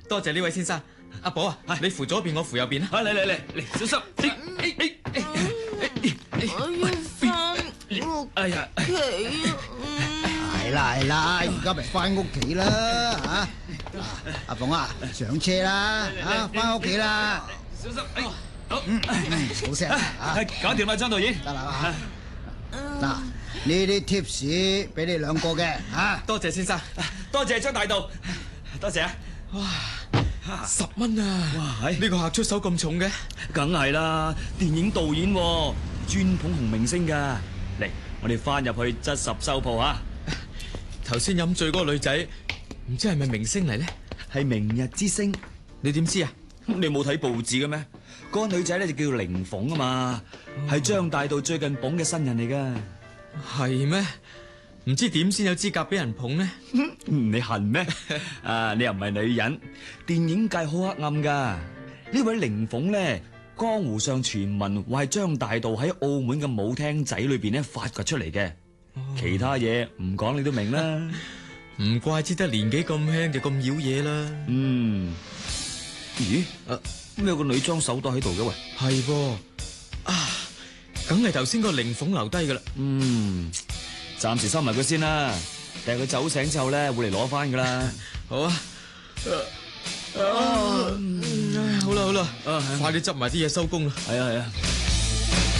多謝呢位先生。阿寶啊，你扶左邊，我扶右邊啦。 嚟，小心！ 我要翻屋哎呀， 企係啦，而家咪翻屋企啦嚇！阿鳳啊，上車啦嚇，翻屋企啦！ 小心！ 好聲啊！ 搞掂啦，張導演。 得啦嗱，呢啲 tips 俾你兩個嘅嚇。 多謝先生。 多謝張大導，多謝啊！ 哇，10蚊啊！ 哇， 呢個客出手咁重嘅。 梗係啦，電影導演喎，專捧紅明星㗎。嚟，我哋翻入去質拾收鋪啊！ 頭先飲醉嗰個女仔，唔知係咪明星嚟咧？ 係明日之星， 你點知啊？ 你冇睇報紙嘅咩？嗰個女仔咧就叫凌鳳啊嘛，係張大導最近捧嘅新人嚟㗎。 係咩？唔知點先有資格俾人捧呢？ 你恨咩？啊，你又唔係女人，電影界好黑暗㗎。呢位凌鳳咧，江湖上傳聞話係張大導喺澳門嘅舞廳仔裏邊咧發掘出嚟嘅。其他嘢唔講你都明啦。 唔怪之得年紀咁輕就咁妖嘢啦。 咦？咁有個女裝手袋喺度嘅喂。 係噃，啊，梗係頭先個凌鳳留低噶啦。 暫時收埋佢先啦。但係佢走醒之後咧，會嚟攞翻噶啦。 好啊。好啦，快啲執埋啲嘢收工啦。 係啊。